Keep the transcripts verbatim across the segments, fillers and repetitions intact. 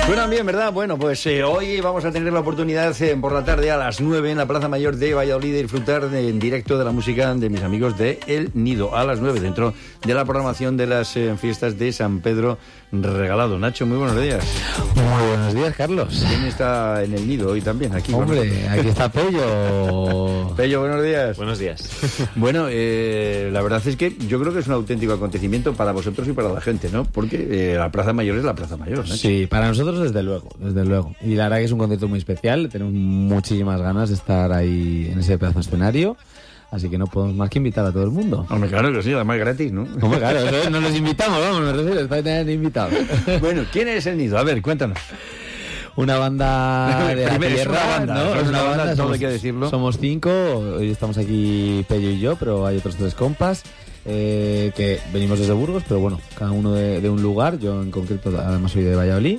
Suenan bien, ¿verdad? Bueno, pues eh, hoy vamos a tener la oportunidad eh, por la tarde a las nueve en la Plaza Mayor de Valladolid de disfrutar de, en directo de la música de mis amigos de El Nido, a las nueve dentro de la programación de las eh, fiestas de San Pedro Regalado. Nacho, muy buenos días. Muy buenos días, Carlos. ¿Quién está en El Nido hoy también? Aquí. Hombre, aquí está Pello. Pello, buenos días. Buenos días. Bueno, eh, la verdad es que yo creo que es un auténtico acontecimiento para vosotros y para la gente, ¿no? Porque eh, la Plaza Mayor es la Plaza Mayor, ¿no? Sí, para nosotros desde luego, desde luego. Y la verdad que es un concierto muy especial, tenemos muchísimas ganas de estar ahí en ese pedazo de escenario, así que no podemos más que invitar a todo el mundo. Hombre, claro que sí, además gratis, ¿no? Hombre, claro, eso es, no los invitamos, vamos, me refiero, es para tener invitados. Bueno, ¿quién es El Nido? A ver, cuéntanos. Una banda de la Primero, tierra, es una banda, ¿no? es una banda, todo somos, hay que decirlo. Somos cinco, hoy estamos aquí Pello y yo, pero hay otros tres compas. Eh, que venimos desde Burgos, pero bueno, cada uno de, de un lugar. Yo en concreto además soy de Valladolid.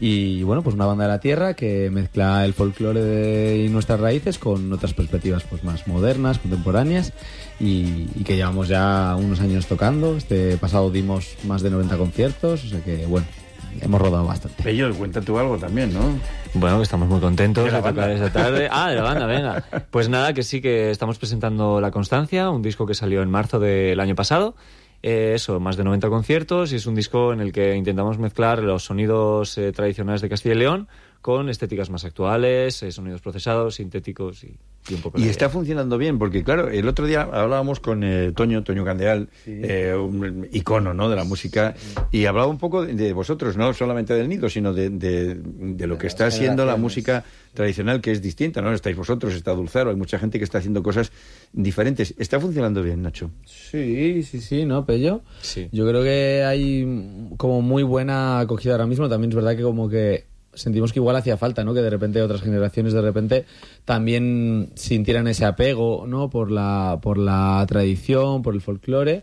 Y bueno, pues una banda de la tierra que mezcla el folclore de, y nuestras raíces con otras perspectivas pues más modernas, contemporáneas, y, y que llevamos ya unos años tocando. Este pasado dimos más de noventa conciertos, o sea que bueno, hemos rodado bastante. Pello, cuenta tú algo también, ¿no? Bueno, que estamos muy contentos ¿De de, la tocar banda? esta tarde. Ah, de la banda, venga. Pues nada, que sí, que estamos presentando La Constancia, un disco que salió en marzo del año pasado. Eh, eso, más de noventa conciertos, y es un disco en el que intentamos mezclar los sonidos eh, tradicionales de Castilla y León con estéticas más actuales, eh, sonidos procesados, sintéticos y, y un poco... Y la está idea. funcionando bien, porque claro, el otro día hablábamos con eh, Toño, Toño Candeal, sí. eh, un icono, ¿no?, de la música, sí. Y hablaba un poco de, de vosotros, no solamente del Nido, sino de, de, de lo que está siendo la música tradicional, que es distinta, ¿no? Estáis vosotros, está Dulzaro, hay mucha gente que está haciendo cosas diferentes. ¿Está funcionando bien, Nacho? Sí, sí, sí, ¿no, Pello? Sí. Yo creo que hay como muy buena acogida ahora mismo. También es verdad que como que sentimos que igual hacía falta, ¿no? Que de repente otras generaciones de repente también sintieran ese apego, ¿no? Por la, por la tradición, por el folclore.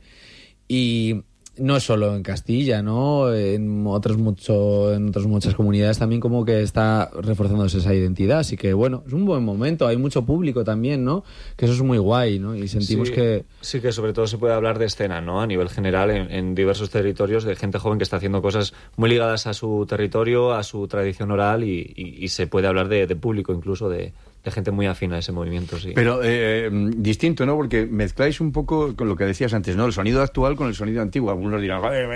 Y no solo en Castilla, ¿no? En otros mucho, en otras muchas comunidades también como que está reforzándose esa identidad. Así que bueno, es un buen momento. Hay mucho público también, ¿no? Que eso es muy guay, ¿no? Y sentimos sí, que... Sí, que sobre todo se puede hablar de escena, ¿no? A nivel general, en, en diversos territorios, de gente joven que está haciendo cosas muy ligadas a su territorio, a su tradición oral, y, y, y se puede hablar de, de público incluso, de, de gente muy afín a ese movimiento, sí. Pero eh, distinto, ¿no? Porque mezcláis un poco con lo que decías antes, ¿no? El sonido actual con el sonido antiguo. Algunos dirán, joder,